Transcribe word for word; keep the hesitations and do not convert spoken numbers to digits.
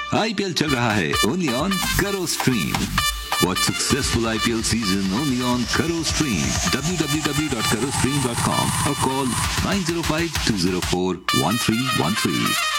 IPL चल रहा है ओनली ऑन करो stream. Watch successful I P L season only on Karo Stream. w w w dot karo stream dot com or call nine zero five two zero four one three one three.